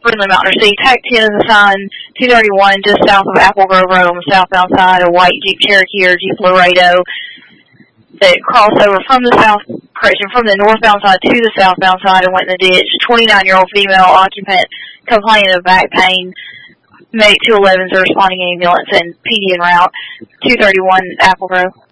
Brindley Mountain received. TAC 10 is assigned 231 just south of Apple Grove Road on the southbound side, a white Jeep Cherokee or Jeep Laredo that crossed over from the northbound side to the southbound side and went in the ditch. 29-year-old female occupant complaining of back pain. Medic 211 is a responding ambulance and PD en route. 231 Apple Grove.